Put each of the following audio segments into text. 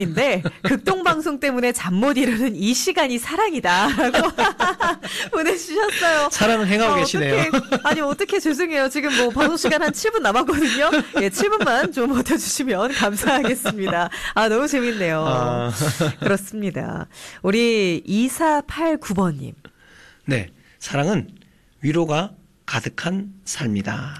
인데 극동방송 때문에 잠 못 이루는 이 시간이 사랑이다라고 보내주셨어요. 사랑을 행하고 계시네요. 아니 어떻게 죄송해요. 지금 뭐 방송 시간 한 7분 남았거든요. 예, 7분만 좀 버텨주시면 감사하겠습니다. 아 너무 재밌네요. 그렇습니다. 우리 2489번님. 네, 사랑은 위로가 가득한 삶이다.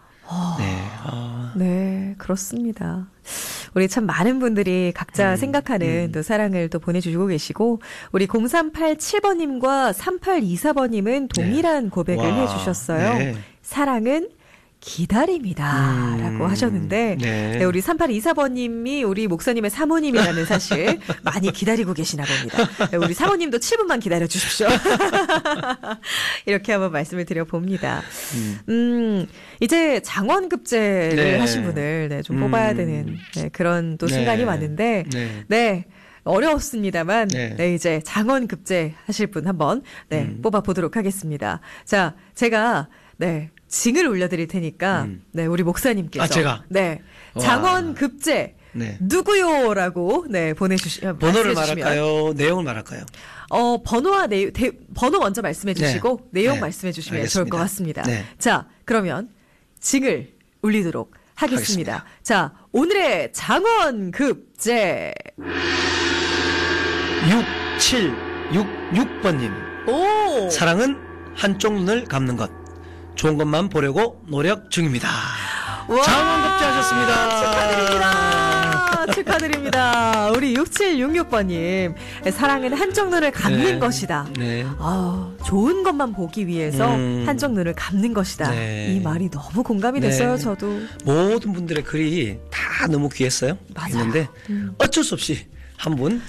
네, 그렇습니다. 우리 참 많은 분들이 각자 생각하는 또 사랑을 또 보내주시고 계시고, 우리 0387번님과 3824번님은 동일한 고백을 해주셨어요. 네. 사랑은 기다림이다 라고 하셨는데 네, 우리 3824번님이 우리 목사님의 사모님이라는 사실 많이 기다리고 계시나 봅니다. 네, 우리 사모님도 7분만 기다려 주십시오. 이렇게 한번 말씀을 드려봅니다. 이제 장원급제를 하신 분을 좀 뽑아야 되는 그런 또 순간이 왔는데 네. 어려웠습니다만 네, 이제 장원급제 하실 분 한번 뽑아보도록 하겠습니다. 자, 제가 징을 울려드릴 테니까 네, 우리 목사님께서 제가 장원급제 누구요라고 번호를 말할까요? 내용을 말할까요? 번호와 번호 먼저 말씀해 주시고 내용 말씀해 주시면 알겠습니다. 좋을 것 같습니다. 자, 그러면 징을 울리도록 하겠습니다. 자, 오늘의 장원급제 6766번님. 오! 사랑은 한쪽 눈을 감는 것. 좋은 것만 보려고 노력 중입니다. 장원급제 하셨습니다. 축하드립니다. 우리 6766번님. 사랑은 한쪽 눈을 감는 것이다. 좋은 것만 보기 위해서 한쪽 눈을 감는 것이다. 이 말이 너무 공감이 됐어요, 저도. 모든 분들의 글이 다 너무 귀했어요. 했는데 어쩔 수 없이 한 분만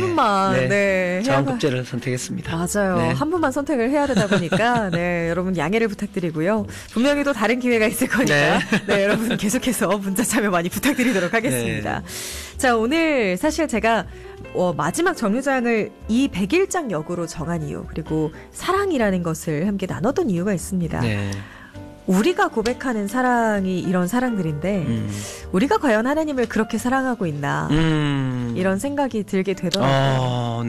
장원급제를 선택했습니다. 맞아요. 한 분만 선택을 해야 되다 보니까 여러분 양해를 부탁드리고요. 분명히 또 다른 기회가 있을 거니까 여러분 계속해서 문자 참여 많이 부탁드리도록 하겠습니다. 자, 오늘 사실 제가 마지막 정류장을 이 101장 역으로 정한 이유, 그리고 사랑이라는 것을 함께 나눴던 이유가 있습니다. 우리가 고백하는 사랑이 이런 사랑들인데 우리가 과연 하나님을 그렇게 사랑하고 있나 이런 생각이 들게 되더라고요.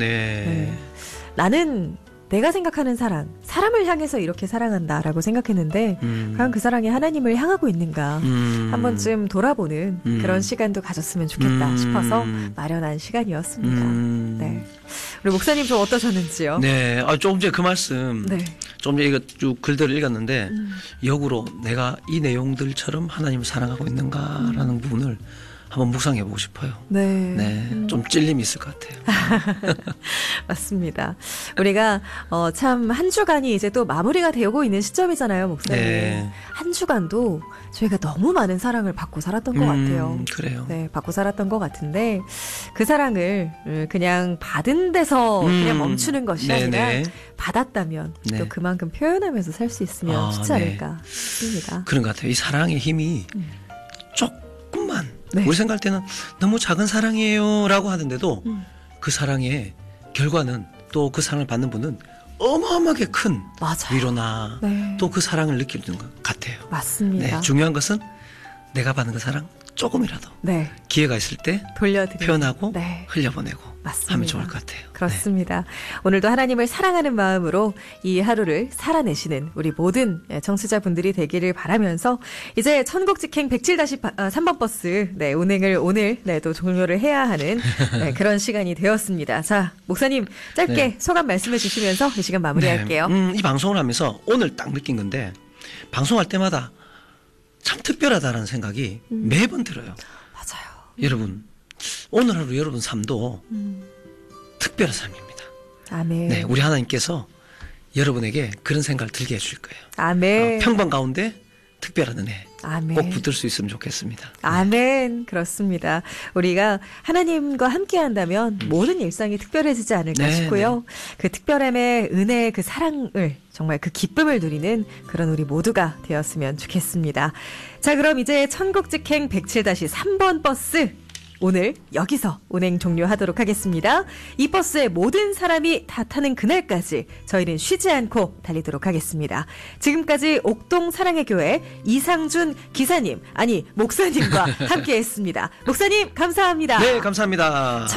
나는 내가 생각하는 사람을 향해서 이렇게 사랑한다라고 생각했는데 과연 그 사랑이 하나님을 향하고 있는가 한 번쯤 돌아보는 그런 시간도 가졌으면 좋겠다 싶어서 마련한 시간이었습니다. 우리 목사님 좀 어떠셨는지요? 조금 전에 그 말씀 좀 전에 이거 쭉 글들을 읽었는데 역으로 내가 이 내용들처럼 하나님을 사랑하고 있는가라는 부분을 한번 묵상해 보고 싶어요. 좀 찔림이 있을 것 같아요. 맞습니다. 우리가 참 한 주간이 이제 또 마무리가 되고 있는 시점이잖아요, 목사님. 한 주간도 저희가 너무 많은 사랑을 받고 살았던 것 같아요. 그래요. 받고 살았던 것 같은데 그 사랑을 그냥 받은 데서 그냥 멈추는 것이 아니라 받았다면 또 그만큼 표현하면서 살 수 있으면 좋지 않을까 싶습니다. 그런 것 같아요. 이 사랑의 힘이 조금만 우리 생각할 때는 너무 작은 사랑이에요 라고 하는데도 그 사랑의 결과는 또 그 사랑을 받는 분은 어마어마하게 큰 위로나 또 그 사랑을 느끼는 것 같아요. 맞습니다. 중요한 것은 내가 받는 그 사랑 조금이라도 기회가 있을 때 돌려드리고 표현하고 흘려보내고 하면 좋을 것 같아요. 그렇습니다. 오늘도 하나님을 사랑하는 마음으로 이 하루를 살아내시는 우리 모든 청취자분들이 되기를 바라면서 이제 천국직행 107-3번 버스 운행을 오늘 또 종료를 해야 하는 그런 시간이 되었습니다. 자, 목사님 짧게 소감 말씀해 주시면서 이 시간 마무리할게요. 이 방송을 하면서 오늘 딱 느낀 건데 방송할 때마다 참 특별하다는 생각이 매번 들어요. 맞아요. 여러분, 오늘 하루 여러분 삶도 특별한 삶입니다. 아멘. 우리 하나님께서 여러분에게 그런 생각을 들게 해줄 거예요. 아멘. 평범 가운데 특별한 은혜 아멘. 꼭 붙들 수 있으면 좋겠습니다. 아멘. 그렇습니다. 우리가 하나님과 함께 한다면 모든 일상이 특별해지지 않을까 싶고요. 그 특별함의 은혜, 그 사랑을 정말 그 기쁨을 누리는 그런 우리 모두가 되었으면 좋겠습니다. 자, 그럼 이제 천국직행 107-3번 버스 오늘 여기서 운행 종료하도록 하겠습니다. 이 버스에 모든 사람이 다 타는 그날까지 저희는 쉬지 않고 달리도록 하겠습니다. 지금까지 옥동 사랑의 교회 이상준 기사님, 아니 목사님과 함께했습니다. 목사님 감사합니다. 네, 감사합니다.